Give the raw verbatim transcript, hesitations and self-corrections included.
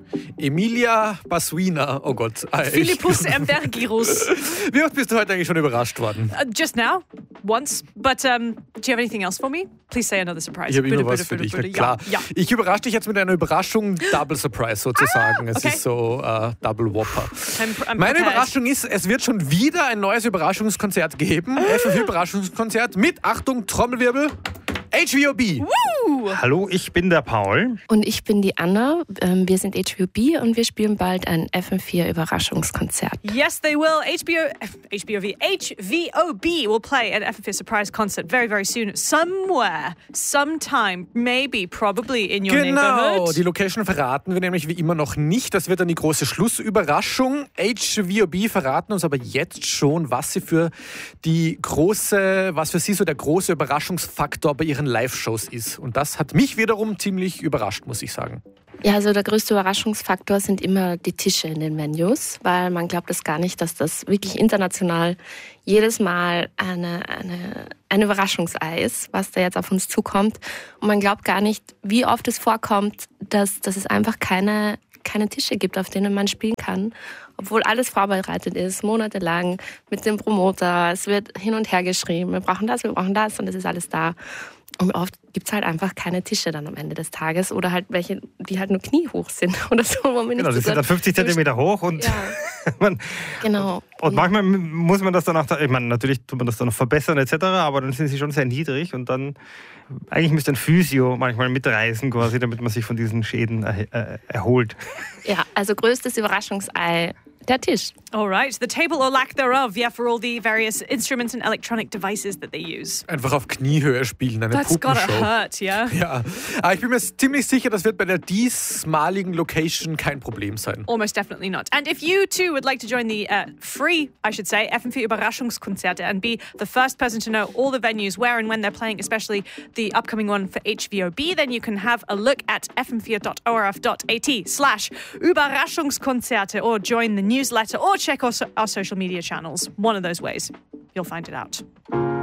Emilia Basuina, oh Gott. Philippus Ambergirus. Wie oft bist du heute eigentlich schon überrascht worden? Uh, just now, once. But um, do you have anything else for me? Please say another surprise. Ich habe immer bitte, was bitte, für bitte, dich, bitte. na klar. Ja, ja. Ich überrasche dich jetzt mit einer Überraschung, Double Surprise sozusagen. Ah, okay. Es ist so uh, Double Whopper. I'm, I'm Meine prepared. Überraschung ist, es wird schon wieder ein neues Überraschungskonzert geben. F fünf Überraschungskonzert mit, Achtung, Trommelwirbel, H V O B. Woo! Hallo, ich bin der Paul. Und ich bin die Anna. Wir sind H V O B und wir spielen bald ein F M vier Überraschungskonzert. Yes, they will. H B O, H B O V, H V O B will play an F M vier surprise concert very, very soon. Somewhere, sometime, maybe, probably in your Genau, neighborhood. die Location verraten wir nämlich wie immer noch nicht. Das wird dann die große Schlussüberraschung. H V O B verraten uns aber jetzt schon, was sie für die große, was für sie so der große Überraschungsfaktor bei ihren Live-Shows ist. Und das hat mich wiederum ziemlich überrascht, muss ich sagen. Ja, also der größte Überraschungsfaktor sind immer die Tische in den Venues, weil man glaubt es gar nicht, dass das wirklich international jedes Mal eine, eine, ein Überraschungsei ist, was da jetzt auf uns zukommt. Und man glaubt gar nicht, wie oft es vorkommt, dass, dass es einfach keine, keine Tische gibt, auf denen man spielen kann. Obwohl alles vorbereitet ist, monatelang mit dem Promoter. Es wird hin und her geschrieben, wir brauchen das, wir brauchen das und es ist alles da. Und oft gibt es halt einfach keine Tische dann am Ende des Tages oder halt welche, die halt nur kniehoch sind oder so. Wo man Genau, nicht die so sind dann fünfzig Zentimeter hoch und, Ja. man, Genau. und manchmal muss man das dann auch, ich meine, natürlich tut man das dann noch verbessern et cetera, aber dann sind sie schon sehr niedrig und dann, eigentlich müsste ein Physio manchmal mitreisen quasi, damit man sich von diesen Schäden er, äh, erholt. Ja, also größtes Überraschungsei, der Tisch. All right, the table or lack thereof, yeah, for all the various instruments and electronic devices that they use. Einfach auf Kniehöhe spielen, eine That's gotta Puppenshow. hurt, yeah? Ja, aber ich bin mir ziemlich sicher, das wird bei der diesmaligen Location kein Problem sein. Almost definitely not. And if you too would like to join the uh, free, I should say, F M vier Überraschungskonzerte and be the first person to know all the venues, where and when they're playing, especially the upcoming one for H V O B, then you can have a look at f m vier dot o r f dot a t slash Überraschungskonzerte or join the newsletter or check our, our social media channels. One of those ways. You'll find it out.